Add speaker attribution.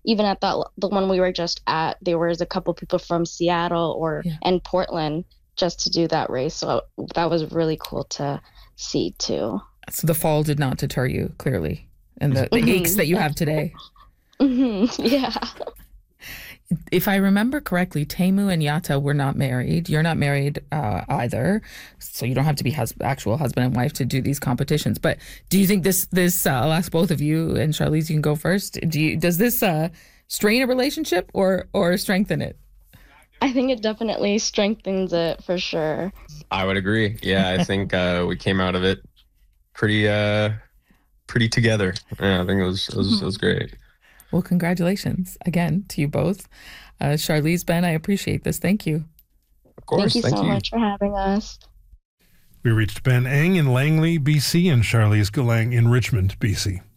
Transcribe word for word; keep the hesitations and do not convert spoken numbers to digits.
Speaker 1: even at that the one we were just at, there was a couple people from Seattle or
Speaker 2: Yeah.
Speaker 1: and Portland just to do that race. So that was really cool to see too.
Speaker 2: So the fall did not deter you, clearly, and the, the
Speaker 1: Mhm.
Speaker 2: aches that you have today.
Speaker 1: hmm Yeah.
Speaker 2: If I remember correctly, Temu and Yata were not married. You're not married uh, either, so you don't have to be hus- actual husband and wife to do these competitions. But do you think this this uh, I'll ask both of you, and Charlize, you can go first. Do you does this uh, strain a relationship or or strengthen it?
Speaker 1: I think it definitely strengthens it for sure.
Speaker 3: I would agree. Yeah, I think uh, we came out of it pretty uh, pretty together. Yeah, I think it was it was, it was great.
Speaker 2: Well, congratulations again to you both. Uh, Charlize, Ben, I appreciate this. Thank you.
Speaker 3: Of course.
Speaker 1: Thank you
Speaker 3: Thank
Speaker 1: so
Speaker 3: you.
Speaker 1: much for having us.
Speaker 4: We reached Ben Eng in Langley, B C, and Charlize Galang in Richmond, B C.